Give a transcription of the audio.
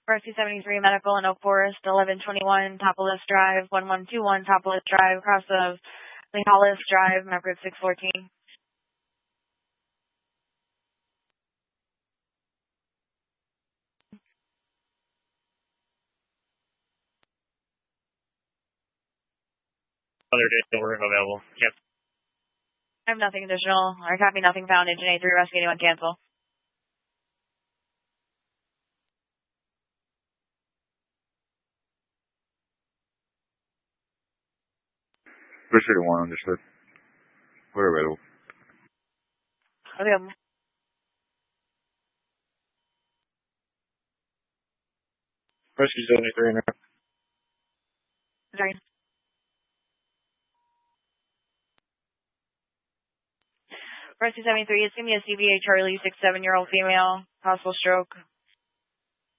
Rescue 73 Medical in Oak Forest, 1121 Topolis Drive, 1121 Topolis Drive, across of Lehalis Drive, Maverick 614. Other days that were available. Yep. I have nothing additional. I copy nothing found. Engine A3 Rescue anyone cancel. Richard 1, understood. We're available. Okay. Rescue 73 in there. Sorry. Rescue 73, it's going to be a CVA Charlie, 67-year-old female, possible stroke.